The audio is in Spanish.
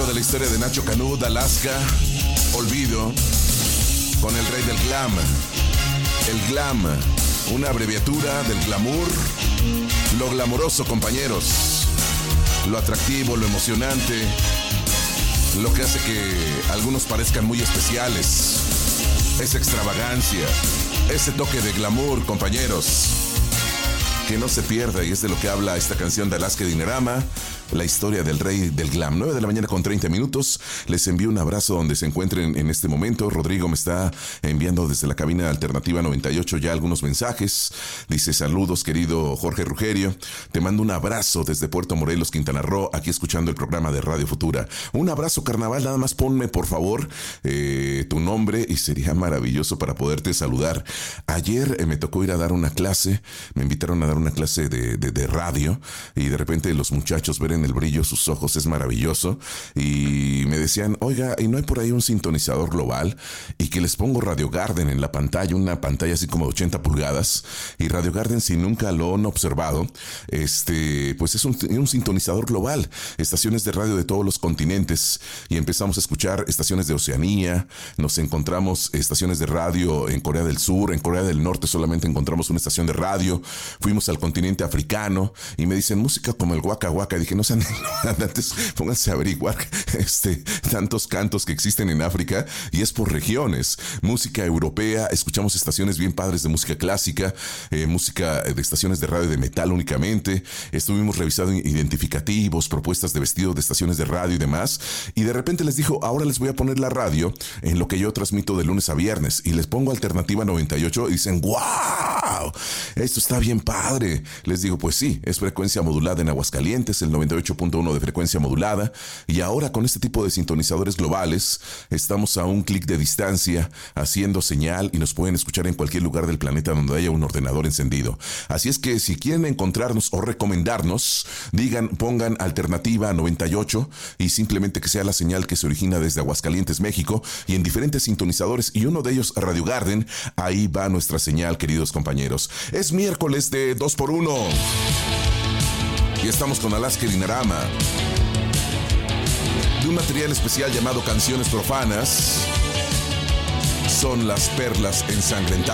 de la historia de Nacho Canud, Alaska, Olvido, con el rey del glam. El glam, una abreviatura del glamour, lo glamoroso, compañeros, lo atractivo, lo emocionante, lo que hace que algunos parezcan muy especiales, esa extravagancia, ese toque de glamour, compañeros, que no se pierda, y es de lo que habla esta canción de Alaska Dinarama, la historia del rey del glam. 9 de la mañana con 30 minutos. Les envío un abrazo donde se encuentren en este momento. Rodrigo me está enviando desde la cabina Alternativa 98 ya algunos mensajes. Dice: saludos, querido Jorge Rugerio. Te mando un abrazo desde Puerto Morelos, Quintana Roo, aquí escuchando el programa de Radio Futura. Un abrazo, carnaval. Nada más ponme, por favor, tu nombre y sería maravilloso para poderte saludar. Ayer me tocó ir a dar una clase. Me invitaron a dar una clase de radio y de repente los muchachos ver en el brillo sus ojos es maravilloso, y me decían: oiga, ¿y no hay por ahí un sintonizador global? Y que les pongo Radio Garden en la pantalla, una pantalla así como de 80 pulgadas, y Radio Garden, si nunca lo han observado, pues es un sintonizador global, estaciones de radio de todos los continentes, y empezamos a escuchar estaciones de Oceanía, nos encontramos estaciones de radio en Corea del Sur, en Corea del Norte solamente encontramos una estación de radio, fuimos al continente africano, y me dicen música como el Waka Waka. Dije: no sean ignorantes, pónganse a averiguar tantos cantos que existen en África, y es por regiones. Música europea, escuchamos estaciones bien padres de música clásica, música de estaciones de radio de metal únicamente. Estuvimos revisando identificativos, propuestas de vestido de estaciones de radio y demás, y de repente les dijo: ahora les voy a poner la radio en lo que yo transmito de lunes a viernes, y les pongo Alternativa 98 y dicen: ¡wow! Esto está bien padre. Les digo: pues sí, es frecuencia modulada en Aguascalientes, el 98.1 de frecuencia modulada, y ahora con este tipo de sintonizadores globales estamos a un clic de distancia haciendo señal y nos pueden escuchar en cualquier lugar del planeta donde haya un ordenador encendido. Así es que si quieren encontrarnos o recomendarnos, pongan Alternativa 98 y simplemente que sea la señal que se origina desde Aguascalientes, México, y en diferentes sintonizadores, y uno de ellos Radio Garden. Ahí va nuestra señal, queridos compañeros. Es miércoles de 2x1 y estamos con Alaska Dinarama, de un material especial llamado Canciones Profanas. Son las perlas ensangrentadas.